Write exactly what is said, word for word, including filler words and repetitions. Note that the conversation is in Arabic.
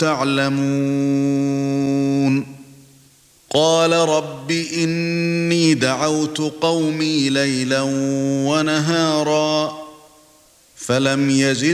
تَعْلَمُونَ قَالَ رَبِّ إِنِّي دَعَوْتُ قَوْمِي لَيْلًا وَنَهَارًا فَلَمْ يَزِدْهُمْ